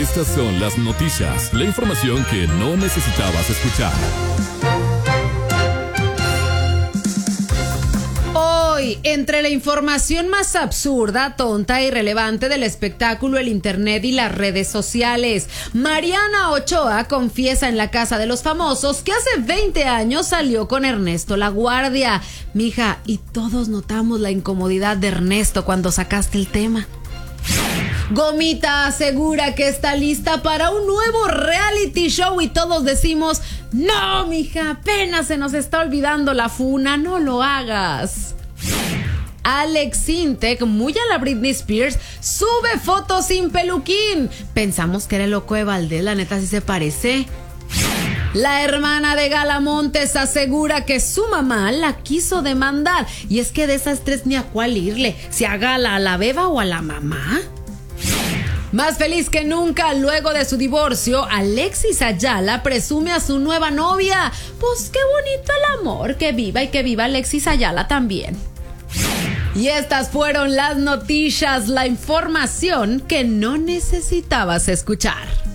Estas son las noticias, la información que no necesitabas escuchar. Hoy, entre la información más absurda, tonta e irrelevante del espectáculo, el internet y las redes sociales, Mariana Ochoa confiesa en la Casa de los Famosos que hace 20 años salió con Ernesto La Guardia. Mija, y todos notamos la incomodidad de Ernesto cuando sacaste el tema. Gomita asegura que está lista para un nuevo reality show y todos decimos, no, mija, apenas se nos está olvidando la funa, no lo hagas. Alex Sintek, muy a la Britney Spears, sube fotos sin peluquín. Pensamos que era el loco de Valdés, la neta sí se parece. La hermana de Gala Montes asegura que su mamá la quiso demandar. Y es que de esas tres ni a cuál irle, si a Gala, a la beba o a la mamá. Más feliz que nunca, luego de su divorcio, Alexis Ayala presume a su nueva novia. Pues qué bonito el amor, que viva y que viva Alexis Ayala también. Y estas fueron las noticias, la información que no necesitabas escuchar.